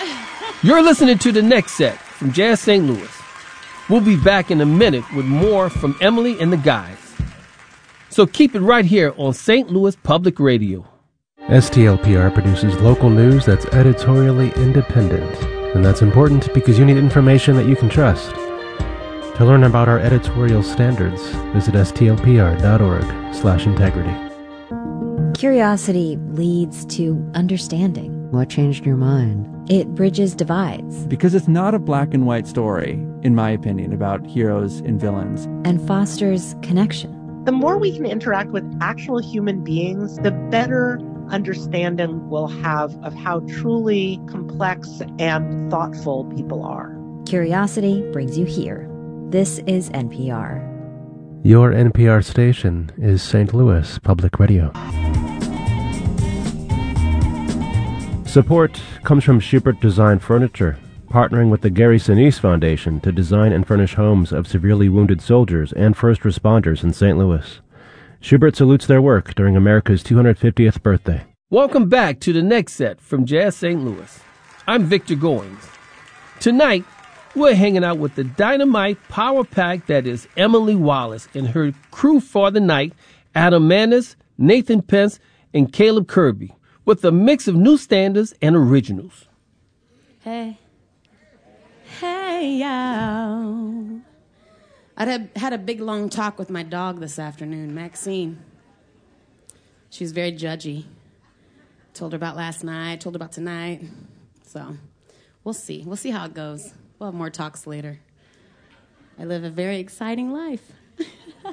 You're listening to The Next Set from Jazz St. Louis. We'll be back in a minute with more from Emily and the guys. So keep it right here on St. Louis Public Radio. STLPR produces local news that's editorially independent. And that's important because you need information that you can trust. To learn about our editorial standards, visit stlpr.org/integrity. Curiosity leads to understanding. What changed your mind? It bridges divides. Because it's not a black and white story, in my opinion, about heroes and villains. And fosters connection. The more we can interact with actual human beings, the better understanding we'll have of how truly complex and thoughtful people are. Curiosity brings you here. This is NPR. Your NPR station is St. Louis Public Radio. Support comes from Schubert Design Furniture, partnering with the Gary Sinise Foundation to design and furnish homes of severely wounded soldiers and first responders in St. Louis. Schubert salutes their work during America's 250th birthday. Welcome back to The Next Set from Jazz St. Louis. I'm Victor Goings. Tonight, we're hanging out with the dynamite power pack that is Emily Wallace and her crew for the night, Adam Manis, Nathan Pence, and Caleb Kirby, with a mix of new standards and originals. Hey, y'all. I had a big, long talk with my dog this afternoon, Maxine. She was very judgy. Told her about last night, told her about tonight. So, we'll see. We'll see how it goes. We'll have more talks later. I live a very exciting life.